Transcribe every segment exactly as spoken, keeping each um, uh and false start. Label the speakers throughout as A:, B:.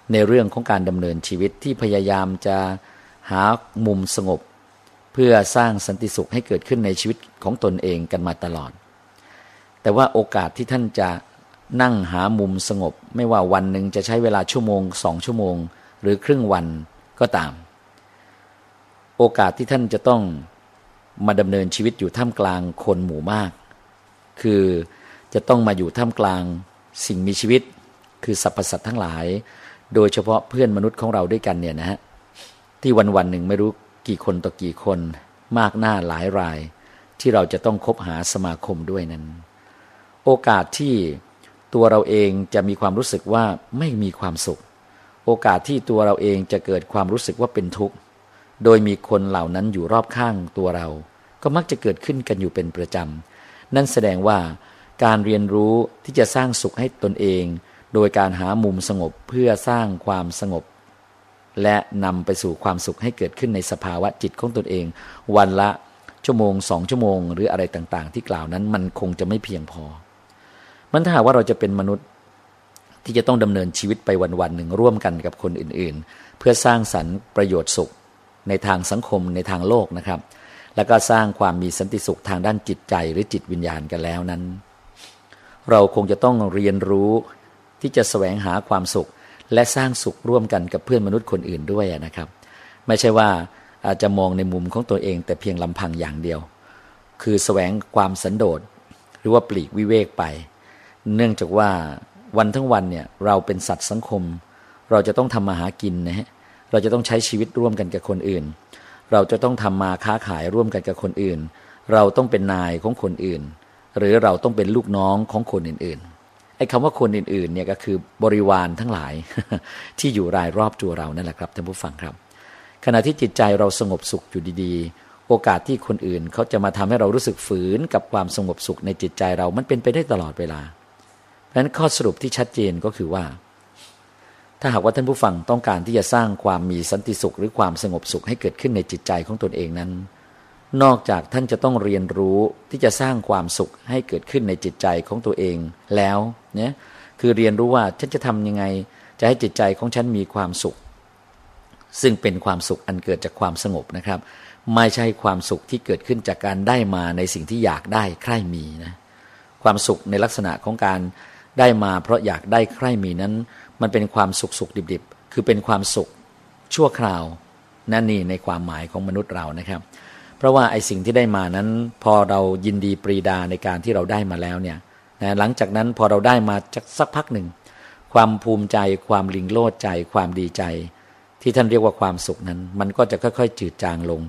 A: ในเรื่องของการดำเนินชีวิตที่พยายามจะหามุมสงบเพื่อสร้างสันติสุขให้เกิดขึ้นในชีวิตของตนเองกันมาตลอดแต่ว่าโอกาสที่ท่านจะนั่งหามุมสงบไม่ว่าวันหนึ่งจะใช้เวลาชั่วโมงสองชั่วโมงหรือครึ่งวันก็ตามโอกาสที่ท่านจะต้องมาดำเนินชีวิตอยู่ท่ามกลางคนหมู่มากคือจะต้องมาอยู่ท่ามกลางสิ่งมีชีวิตคือสรรพสัตว์ทั้งหลายโดยเฉพาะเพื่อนมนุษย์ของเราด้วยกันเนี่ยนะฮะที่วันวันหนึ่งไม่รู้กี่คนต่อกี่คนมากหน้าหลายรายที่เราจะต้องคบหาสมาคมด้วยนั้นโอกาสที่ตัวเราเองจะมีความรู้สึกว่าไม่มีความสุขโอกาสที่ตัวเราเองจะเกิดความรู้สึกว่าเป็นทุกข์โดยมีคนเหล่านั้นอยู่รอบข้างตัวเราก็มักจะเกิดขึ้นกันอยู่เป็นประจำนั่นแสดงว่าการเรียนรู้ที่จะสร้างสุขให้ตนเองโดยการหามุมสงบเพื่อสร้างความสงบและนำไปสู่ความสุขให้เกิดขึ้นในสภาวะจิตของตนเองวันละชั่วโมงสองชั่วโมงหรืออะไรต่างๆที่กล่าวนั้นมันคงจะไม่เพียงพอมันถ้าหากว่าเราจะเป็นมนุษย์ที่จะต้องดำเนินชีวิตไปวันๆหนึ่งร่วมกันกับคนอื่นๆเพื่อสร้างสรรค์ประโยชน์สุขในทางสังคมในทางโลกนะครับแล้วก็สร้างความมีสันติสุขทางด้านจิตใจหรือจิตวิญญาณกันแล้วนั้นเราคงจะต้องเรียนรู้ที่จะแสวงหาความสุขและสร้างสุขร่วมกันกับเพื่อนมนุษย์คนอื่นด้วยนะครับไม่ใช่ว่าอาจจะมองในมุมของตัวเองแต่เพียงลำพังอย่างเดียวคือแสวงความสันโดษหรือว่าปลีกวิเวกไปเนื่องจากว่าวันทั้งวันเนี่ยเราเป็นสัตว์สังคมเราจะต้องทำมาหากินนะฮะเราจะต้องใช้ชีวิตร่วมกันกับคนอื่นเราจะต้องทำมาค้าขายร่วมกันกับคนอื่นเราต้องเป็นนายของคนอื่นหรือเราต้องเป็นลูกน้องของคนอื่นๆไอ้คำว่าคนอื่นๆเนี่ยก็คือบริวารทั้งหลาย ที่อยู่รายรอบตัวเรานั่นแหละครับท่านผู้ฟังครับขณะที่จิตใจเราสงบสุขอยู่ดีๆโอกาสที่คนอื่นเขาจะมาทำให้เรารู้สึกฝืนกับความสงบสุขในจิตใจเรามันเป็นไปได้ตลอดเวลาเพราะฉะนั้นข้อสรุปที่ชัดเจนก็คือว่าถ้าหากว่าท่านผู้ฟังต้องการที่จะสร้างความมีสันติสุขหรือความสงบสุขให้เกิดขึ้นในจิตใจของตนเองนั้นนอกจากท่านจะต้องเรียนรู้ที่จะสร้างความสุขให้เกิดขึ้นในจิตใจของตัวเองแล้วเนี่ยคือเรียนรู้ว่าฉันจะทำยังไงจะให้จิตใจของฉันมีความสุขซึ่งเป็นความสุขอันเกิดจากความสงบนะครับไม่ใช่ความสุขที่เกิดขึ้นจากการได้มาในสิ่งที่อยากได้ใคร่มีนะความสุขในลักษณะของการได้มาเพราะอยากได้ใคร่มีนั้นมันเป็นความสุขสุขดิบๆคือเป็นความสุขชั่วคราวนั่นนี่ในความหมายของมนุษย์เรานะครับเพราะว่าไอ้สิ่งที่ได้มานั้นพอเรายินดีปรีดาในการที่เราได้มาแล้วเนี่ยนะหลังจากนั้นพอเราได้มาสักพักหนึ่งความภูมิใจความลิงโลดใจความดีใจที่ท่านเรียกว่าความสุขนั้นมันก็จะค่อยๆจืดจางลง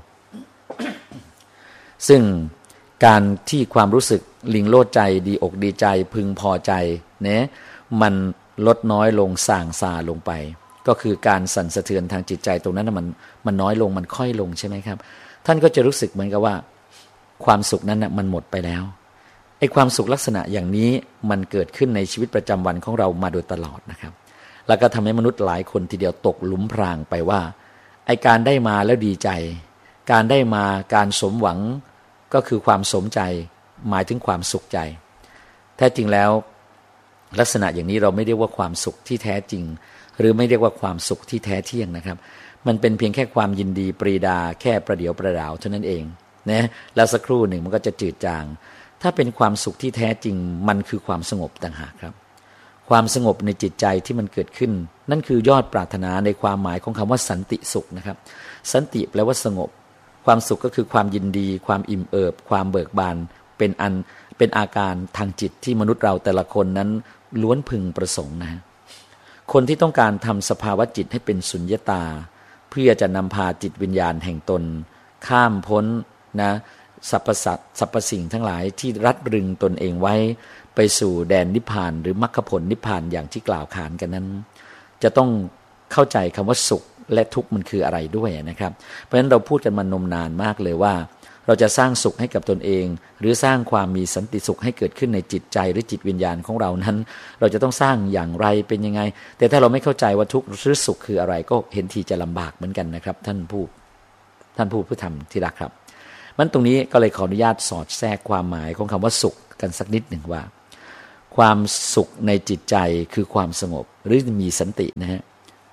A: ซึ่งการที่ความรู้สึกลิงโลดใจดีอกดีใจพึงพอใจเนี่ยมันลดน้อยลงส่างซาลงไปก็คือการสั่นสะเทือนทางจิตใจตรงนั้นมันมันน้อยลงมันค่อยลงใช่ไหมครับท่านก็จะรู้สึกเหมือนกับว่าความสุขนั้นนะมันหมดไปแล้วไอ้ความสุขลักษณะอย่างนี้มันเกิดขึ้นในชีวิตประจำวันของเรามาโดยตลอดนะครับแล้วก็ทำให้มนุษย์หลายคนทีเดียวตกหลุมพรางไปว่าไอ้การได้มาแล้วดีใจการได้มาการสมหวังก็คือความสมใจหมายถึงความสุขใจแท้จริงแล้วลักษณะอย่างนี้เราไม่เรียกว่าความสุขที่แท้จริงหรือไม่เรียกว่าความสุขที่แท้เที่ยงนะครับมันเป็นเพียงแค่ความยินดีปรีดาแค่ประเดี๋ยวประดาวเท่านั้นเองนะแล้วสักครู่หนึ่งมันก็จะจืดจางถ้าเป็นความสุขที่แท้จริงมันคือความสงบต่างหากครับความสงบในจิตใจที่มันเกิดขึ้นนั่นคือยอดปรารถนาในความหมายของคำว่าสันติสุขนะครับสันติแปลว่าสงบความสุขก็คือความยินดีความอิ่มเอิบความเบิกบานเป็นอันเป็นอาการทางจิตที่มนุษย์เราแต่ละคนนั้นล้วนพึงประสงค์นะคนที่ต้องการทำสภาวะจิตให้เป็นสุญญตาเพื่อจะนำพาจิตวิญญาณแห่งตนข้ามพ้นนะสรรพสัตว์สรรพสิ่งทั้งหลายที่รัดรึงตนเองไว้ไปสู่แดนนิพพานหรือมรรคผลนิพพานอย่างที่กล่าวขานกันนั้นจะต้องเข้าใจคำว่าสุขและทุกข์มันคืออะไรด้วยนะครับเพราะฉะนั้นเราพูดกันมานมนานมากเลยว่าเราจะสร้างสุขให้กับตนเองหรือสร้างความมีสันติสุขให้เกิดขึ้นในจิตใจหรือจิตวิญญาณของเรานั้นเราจะต้องสร้างอย่างไรเป็นยังไงแต่ถ้าเราไม่เข้าใจว่าทุกข์หรือสุขคืออะไรก็เห็นทีจะลำบากเหมือนกันนะครับท่านผู้ท่านผู้ผู้ทำที่รักครับมันตรงนี้ก็เลยขออนุญาตสอดแทรกความหมายของคำว่าสุขกันสักนิดหนึ่งว่าความสุขในจิตใจคือความสงบหรือมีสันตินะฮะ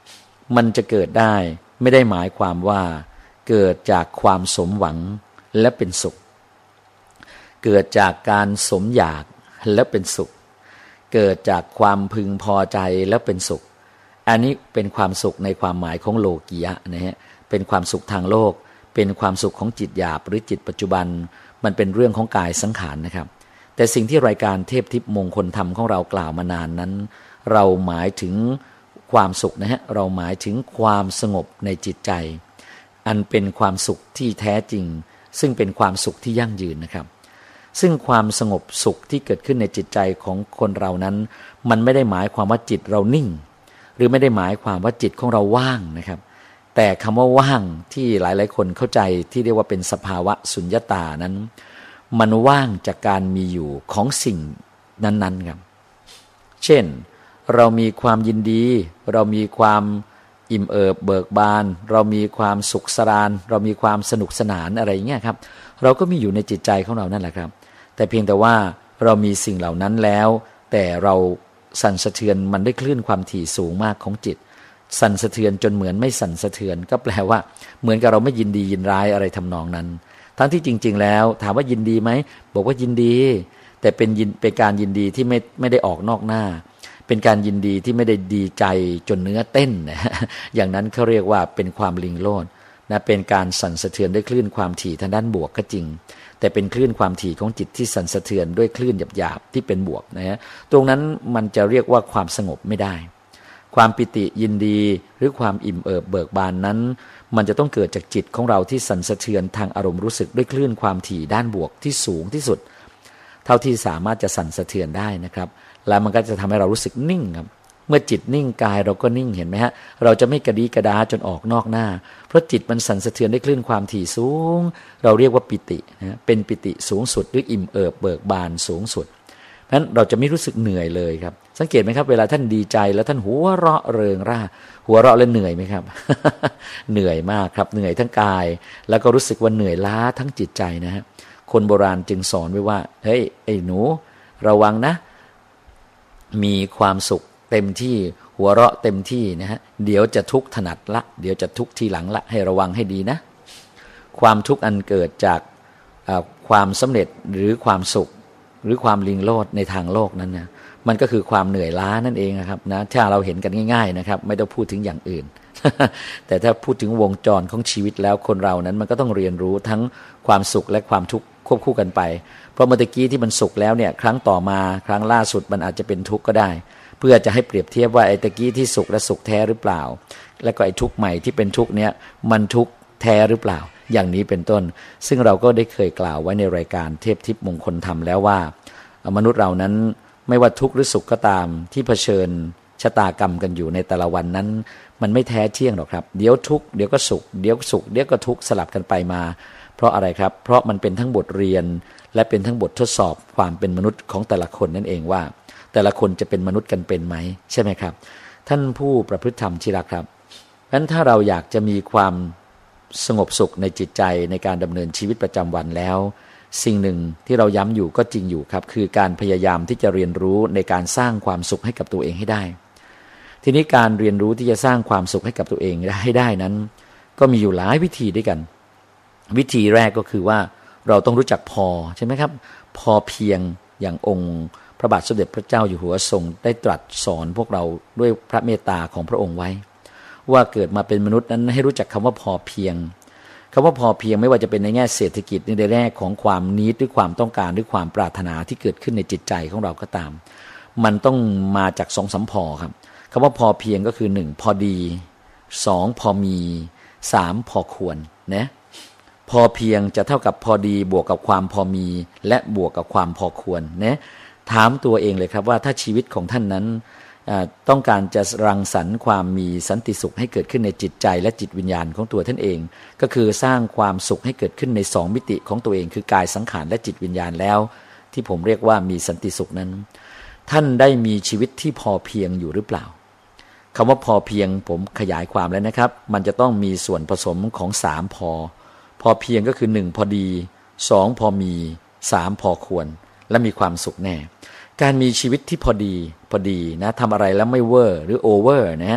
A: มันจะเกิดได้ไม่ได้หมายความว่าเกิดจากความสมหวังและเป็นสุขเกิดจากการสมอยากและเป็นสุขเกิดจากความพึงพอใจและเป็นสุขอันนี้เป็นความสุขในความหมายของโลกียะนะฮะเป็นความสุขทางโลกเป็นความสุขของจิตหยาบหรือจิตปัจจุบันมันเป็นเรื่องของกายสังขารนะครับแต่สิ่งที่รายการเทพทิพย์มงคลธรรมของเรากล่าวมานานนั้นเราหมายถึงความสุขนะฮะเราหมายถึงความสงบในจิตใจอันเป็นความสุขที่แท้จริงซึ่งเป็นความสุขที่ยั่งยืนนะครับซึ่งความสงบสุขที่เกิดขึ้นในจิตใจของคนเรานั้นมันไม่ได้หมายความว่าจิตเรานิ่งหรือไม่ได้หมายความว่าจิตของเราว่างนะครับแต่คำว่าว่างที่หลายๆคนเข้าใจที่เรียกว่าเป็นสภาวะสุญญตานั้นมันว่างจากการมีอยู่ของสิ่งนั้นๆครับเช่นเรามีความยินดีเรามีความอิ่มเอิบเบิกบานเรามีความสุขสรานเรามีความสนุกสนานอะไรอย่างเงี้ยครับเราก็มีอยู่ในจิตใจของเรานั่นแหละครับแต่เพียงแต่ว่าเรามีสิ่งเหล่านั้นแล้วแต่เราสั่นสะเทือนมันด้วยคลื่นความถี่สูงมากของจิตสั่นสะเทือนจนเหมือนไม่สั่นสะเทือนก็แปลว่าเหมือนกับเราไม่ยินดียินร้ายอะไรทำนองนั้นทั้งที่จริงๆแล้วถามว่ายินดีไหมบอกว่ายินดีแต่เป็นยินเป็นการยินดีที่ไม่ไม่ได้ออกนอกหน้าเป็นการยินดีที่ไม่ได้ดีใจจนเนื้อเต้นนะอย่างนั้นเขาเรียกว่าเป็นความลิงโลดนะเป็นการสั่นสะเทือนด้วยคลื่นความถี่ทางด้านบวกก็จริงแต่เป็นคลื่นความถี่ของจิตที่สั่นสะเทือนด้วยคลื่นหยาบๆที่เป็นบวกนะฮะตรงนั้นมันจะเรียกว่าความสงบไม่ได้ความปิติยินดีหรือความอิ่มเอิบเบิกบานนั้นมันจะต้องเกิดจากจิตของเราที่สั่นสะเทือนทางอารมณ์รู้สึกด้วยคลื่นความถี่ด้านบวกที่สูงที่สุดเท่าที่สามารถจะสั่นสะเทือนได้นะครับแล้วมันก็จะทำให้เรารู้สึกนิ่งครับเมื่อจิตนิ่งกายเราก็นิ่งเห็นไหมฮะเราจะไม่กระดีกระดาจนออกนอกหน้าเพราะจิตมันสั่นสะเทือนด้วยคลื่นความถี่สูงเราเรียกว่าปิตินะเป็นปิติสูงสุดหรืออิ่มเอิบเบิกบานสูงสุดนั้นเราจะไม่รู้สึกเหนื่อยเลยครับสังเกตไหมครับเวลาท่านดีใจแล้วท่านหัวเราะเริงร่าหัวเราะแล้วเหนื่อยไหมครับ เหนื่อยมากครับเหนื่อยทั้งกายแล้วก็รู้สึกว่าเหนื่อยล้าทั้งจิตใจนะฮะคนโบราณจึงสอนไว้ว่าเฮ้ยไอ้หนูระวังนะมีความสุขเต็มที่หัวเราะเต็มที่นะฮะเดี๋ยวจะทุกข์ถนัดละเดี๋ยวจะทุกข์ทีหลังละให้ระวังให้ดีนะความทุกข์อันเกิดจากความสำเร็จหรือความสุขหรือความลิงโลดในทางโลกนั้นนะมันก็คือความเหนื่อยล้านั่นเองนะครับนะถ้าเราเห็นกันง่ายๆนะครับไม่ต้องพูดถึงอย่างอื่น แต่ถ้าพูดถึงวงจรของชีวิตแล้วคนเรานั้นมันก็ต้องเรียนรู้ทั้งความสุขและความทุกข์ควบคู่กันไปเพราะเมื่อกี้ที่มันสุขแล้วเนี่ยครั้งต่อมาครั้งล่าสุดมันอาจจะเป็นทุกข์ก็ได้เพื่อจะให้เปรียบเทียบว่าไอ้ตะกี้ที่สุขและสุขแท้หรือเปล่าแล้วก็ไอ้ทุกข์ใหม่ที่เป็นทุกข์เนี้ยมันทุกข์แท้หรือเปล่าอย่างนี้เป็นต้นซึ่งเราก็ได้เคยกล่าวไว้ในรายการเทพทิพย์มงคลธรรมแล้วว่ามนุษย์เรานั้นไม่ว่าทุกข์หรือสุขก็ตามที่เผชิญชะตากรรมกันอยู่ในแต่ละวันนั้นมันไม่แท้เที่ยงหรอกครับเดี๋ยวทุกข์เดี๋ยวก็สุขเดี๋ยวสุขเดี๋ยวก็ทุกข์สลับกันไปมาเพราะอะไรครับเพราะมันเป็นทั้งบทเรียนและเป็นทั้งบททดสอบความเป็นมนุษย์ของแต่ละคนนั่นเองว่าแต่ละคนจะเป็นมนุษย์กันเป็นไหมใช่ไหมครับท่านผู้ประพฤติธรรมที่รักครับงั้นถ้าเราอยากจะมีความสงบสุขในจิตใจในการดำเนินชีวิตประจำวันแล้วสิ่งหนึ่งที่เราย้ำอยู่ก็จริงอยู่ครับคือการพยายามที่จะเรียนรู้ในการสร้างความสุขให้กับตัวเองให้ได้ทีนี้การเรียนรู้ที่จะสร้างความสุขให้กับตัวเองให้ได้นั้นก็มีอยู่หลายวิธีด้วยกันวิธีแรกก็คือว่าเราต้องรู้จักพอใช่ไหมครับพอเพียงอย่างองค์พระบาทสมเด็จพระเจ้าอยู่หัวทรงได้ตรัสสอนพวกเราด้วยพระเมตตาของพระองค์ไว้ว่าเกิดมาเป็นมนุษย์นั้นให้รู้จักคำว่าพอเพียงคำว่าพอเพียงไม่ว่าจะเป็นในแง่เศรษฐกิจในแง่ของความนิดหรือความต้องการหรือความปรารถนาที่เกิดขึ้นในจิตใจของเราก็ตามมันต้องมาจากสองสามพอครับคำว่าพอเพียงก็คือหนึ่งพอดีสองพอมีสามพอควรนะพอเพียงจะเท่ากับพอดีบวกกับความพอมีและบวกกับความพอควรนะถามตัวเองเลยครับว่าถ้าชีวิตของท่านนั้นต้องการจะรังสรรค์ความมีสันติสุขให้เกิดขึ้นในจิตใจและจิตวิญญาณของตัวท่านเองก็คือสร้างความสุขให้เกิดขึ้นในสองมิติของตัวเองคือกายสังขารและจิตวิญญาณแล้วที่ผมเรียกว่ามีสันติสุขนั้นท่านได้มีชีวิตที่พอเพียงอยู่หรือเปล่าคำว่าพอเพียงผมขยายความแล้วนะครับมันจะต้องมีส่วนผสมของสามพอพอเพียงก็คือหนึ่งพอดีสองพอมีสามพอควรและมีความสุขแน่การมีชีวิตที่พอดีพอดีนะทำอะไรแล้วไม่เวอร์หรือโอเวอร์นะฮะ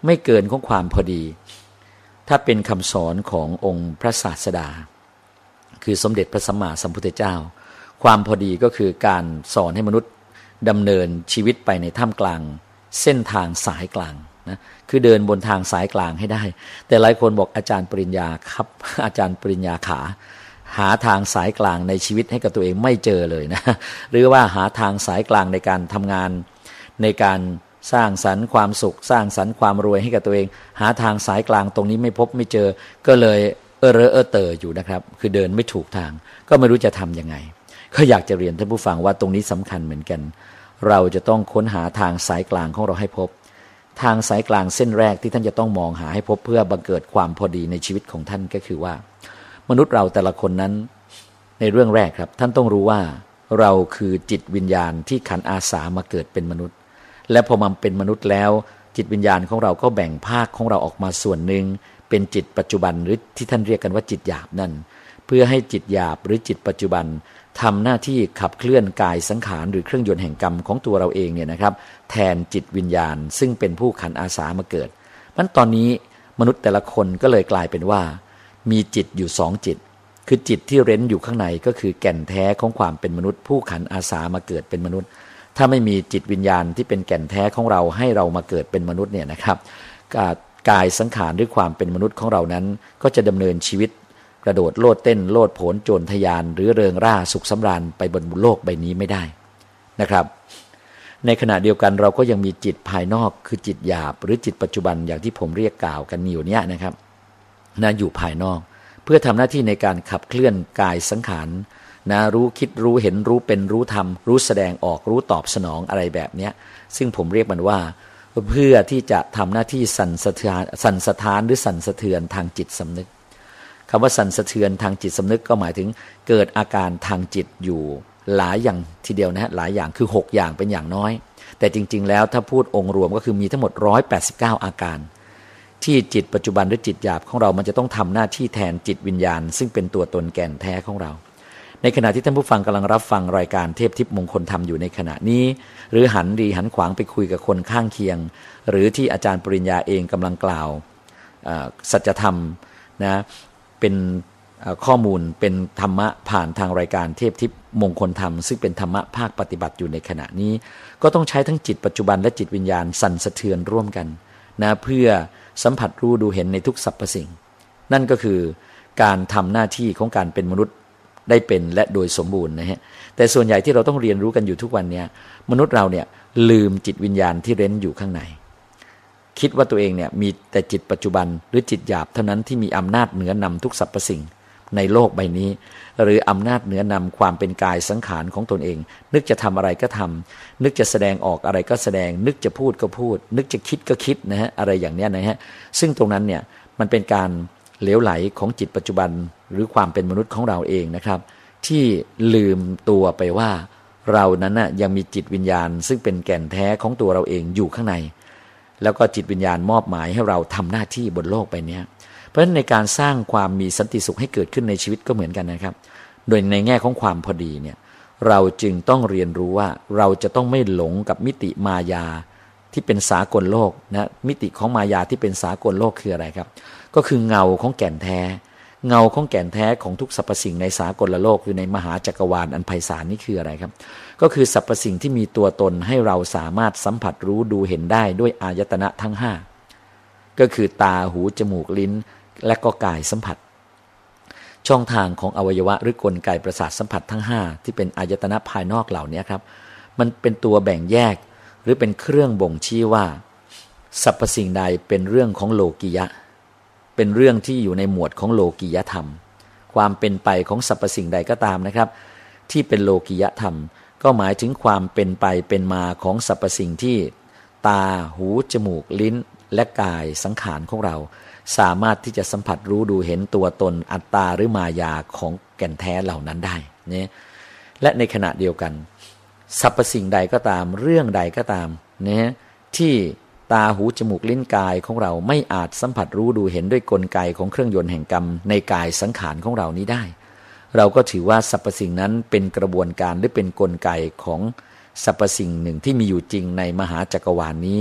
A: ไม่เกินของความพอดีถ้าเป็นคำสอนขององค์พระศาสดาคือสมเด็จพระสัมมาสัมพุทธเจ้าความพอดีก็คือการสอนให้มนุษย์ดำเนินชีวิตไปในท่ามกลางเส้นทางสายกลางนะคือเดินบนทางสายกลางให้ได้แต่หลายคนบอกอาจารย์ปริญญาครับอาจารย์ปริญญาขาหาทางสายกลางในชีวิตให้กับตัวเองไม่เจอเลยนะหรือว่าหาทางสายกลางในการทำงานในการสร้างสรรค์ความสุขสร้างสรรค์ความรวยให้กับตัวเองหาทางสายกลางตรงนี้ไม่พบไม่เจอก็เลยเออเรอเออเตออยู่นะครับคือเดินไม่ถูกทางก็ไม่รู้จะทำยังไงก็อยากจะเรียนท่านผู้ฟังว่าตรงนี้สำคัญเหมือนกันเราจะต้องค้นหาทางสายกลางของเราให้พบทางสายกลางเส้นแรกที่ท่านจะต้องมองหาให้พบเพื่อบังเกิดความพอดีในชีวิตของท่านก็คือว่ามนุษย์เราแต่ละคนนั้นในเรื่องแรกครับท่านต้องรู้ว่าเราคือจิตวิญญาณที่ขันอาสามาเกิดเป็นมนุษย์และพอมาเป็นมนุษย์แล้วจิตวิญญาณของเราก็แบ่งภาคของเราออกมาส่วนหนึ่งเป็นจิตปัจจุบันหรือที่ท่านเรียกกันว่าจิตหยาบนั่นเพื่อให้จิตหยาบหรือจิตปัจจุบันทำหน้าที่ขับเคลื่อนกายสังขารหรือเครื่องยนต์แห่งกรรมของตัวเราเองเนี่ยนะครับแทนจิตวิญญาณซึ่งเป็นผู้ขันอาสามาเกิดเพราะตอนนี้มนุษย์แต่ละคนก็เลยกลายเป็นว่ามีจิตอยู่สองจิตคือจิตที่เร้นอยู่ข้างในก็คือแก่นแท้ของความเป็นมนุษย์ผู้ขันอาสามาเกิดเป็นมนุษย์ถ้าไม่มีจิตวิญญาณที่เป็นแก่นแท้ของเราให้เรามาเกิดเป็นมนุษย์เนี่ยนะครับกายสังขารด้วยความเป็นมนุษย์ของเรานั้นก็จะดำเนินชีวิตกระโดดโลดเต้นโลดโผนโจรทยานหรือเริงร่าสุขสำราญไปบนโลกใบนี้ไม่ได้นะครับในขณะเดียวกันเราก็ยังมีจิตภายนอกคือจิตหยาบหรือจิตปัจจุบันอย่างที่ผมเรียกกล่าวกันอยู่เนี้ยนะครับนะอยู่ภายนอกเพื่อทำหน้าที่ในการขับเคลื่อนกายสังขารนะรู้คิดรู้เห็นรู้เป็นรู้ทำรู้แสดงออกรู้ตอบสนองอะไรแบบเนี้ยซึ่งผมเรียกมันว่าเพื่อที่จะทำหน้าที่สั่นสะเทือนสั่นสะท้านหรือสั่นสะเทือนทางจิตสำนึกคำว่าสั่นสะเทือนทางจิตสำนึกก็หมายถึงเกิดอาการทางจิตอยู่หลายอย่างทีเดียวนะฮะหลายอย่างคือหกอย่างเป็นอย่างน้อยแต่จริงๆแล้วถ้าพูดองค์รวมก็คือมีทั้งหมดหนึ่งร้อยแปดสิบเก้าอาการที่จิตปัจจุบันหรือจิตหยาบของเรามันจะต้องทำหน้าที่แทนจิตวิญญาณซึ่งเป็นตัวตนแก่นแท้ของเราในขณะที่ท่านผู้ฟังกำลังรับฟังรายการเทพทิพย์มงคลธรรมอยู่ในขณะนี้หรือหันดีหันขวางไปคุยกับคนข้างเคียงหรือที่อาจารย์ปริญญาเองกำลังกล่าวสัจธรรมนะเป็นข้อมูลเป็นธรรมะผ่านทางรายการเทพทิพย์มงคลธรรมซึ่งเป็นธรรมะภาคปฏิบัติอยู่ในขณะนี้ก็ต้องใช้ทั้งจิตปัจจุบันและจิตวิญญาณสั่นสะเทือนร่วมกันนะเพื่อสัมผัสรู้ดูเห็นในทุกสรรพสิ่งนั่นก็คือการทำหน้าที่ของการเป็นมนุษย์ได้เป็นและโดยสมบูรณ์นะฮะแต่ส่วนใหญ่ที่เราต้องเรียนรู้กันอยู่ทุกวันนี้มนุษย์เราเนี่ยลืมจิตวิญญาณที่เร้นอยู่ข้างในคิดว่าตัวเองเนี่ยมีแต่จิตปัจจุบันหรือจิตหยาบเท่านั้นที่มีอำนาจเหนือนำทุกสรรพสิ่งในโลกใบนี้หรืออำนาจเหนือนำความเป็นกายสังขารของตนเองนึกจะทำอะไรก็ทำนึกจะแสดงออกอะไรก็แสดงนึกจะพูดก็พูดนึกจะคิดก็คิดนะฮะอะไรอย่างเนี้ยนะฮะซึ่งตรงนั้นเนี่ยมันเป็นการเหลวไหลของจิตปัจจุบันหรือความเป็นมนุษย์ของเราเองนะครับที่ลืมตัวไปว่าเรานั้นน่ะยังมีจิตวิญญาณซึ่งเป็นแก่นแท้ของตัวเราเองอยู่ข้างในแล้วก็จิตวิญญาณมอบหมายให้เราทำหน้าที่บนโลกใบนี้เพราะฉะนั้นในการสร้างความมีสันติสุขให้เกิดขึ้นในชีวิตก็เหมือนกันนะครับโดยในแง่ของความพอดีเนี่ยเราจึงต้องเรียนรู้ว่าเราจะต้องไม่หลงกับมิติมายาที่เป็นสากลโลกนะมิติของมายาที่เป็นสากลโลกคืออะไรครับก็คือเงาของแก่นแท้เงาของแก่นแท้ของทุกสรรพสิ่งในสากลโลกคือในมหาจักรวาลอันไพศาลนี่คืออะไรครับก็คือสรรพสิ่งที่มีตัวตนให้เราสามารถสัมผัสรู้ดูเห็นได้ด้วยอายตนะทั้งห้าก็คือตาหูจมูกลิ้นและก็กายสัมผัสช่องทางของอวัยวะหรือกลไกประสาทสัมผัสทั้งห้าที่เป็นอายตนะภายนอกเหล่านี้ครับมันเป็นตัวแบ่งแยกหรือเป็นเครื่องบ่งชี้ว่าสรรพสิ่งใดเป็นเรื่องของโลกิยะเป็นเรื่องที่อยู่ในหมวดของโลกิยธรรมความเป็นไปของสรรพสิ่งใดก็ตามนะครับที่เป็นโลกิยธรรมก็หมายถึงความเป็นไปเป็นมาของสรรพสิ่งที่ตาหูจมูกลิ้นและกายสังขารของเราสามารถที่จะสัมผัสรู้ดูเห็นตัวตนอัตตาหรือมายาของแก่นแท้เหล่านั้นได้เนี่ยและในขณะเดียวกันสรรพสิ่งใดก็ตามเรื่องใดก็ตามเนี่ยที่ตาหูจมูกลิ้นกายของเราไม่อาจสัมผัสรู้ดูเห็นด้วยกลไกของเครื่องยนต์แห่งกรรมในกายสังขารของเรานี้ได้เราก็ถือว่าสรรพสิ่งนั้นเป็นกระบวนการหรือเป็นกลไกของสรรพสิ่งหนึ่งที่มีอยู่จริงในมหาจักรวาลนี้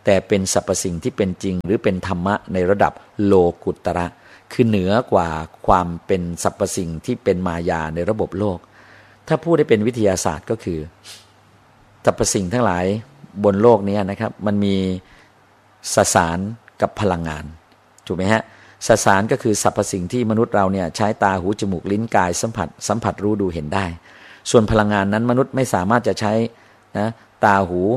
A: แต่เป็นสรรพสิ่งที่เป็นจริงหรือเป็นธรรมะในระดับโลกุตระคือเหนือกว่าความเป็นสรรพสิ่งที่เป็นมายาในระบบโลกถ้าพูดได้เป็นวิทยาศาสตร์ก็คือสรรพสิ่งทั้งหลายบนโลกนี้นะครับมันมีสสารกับพลังงานถูกไหมฮะสสารก็คือสรรพสิ่งที่มนุษย์เราเนี่ยใช้ตาหูจมูกลิ้นกายสัมผัสสัมผัสรู้ดูเห็นได้ส่วนพลังงานนั้นมนุษย์ไม่สามารถจะใช้นะตาหู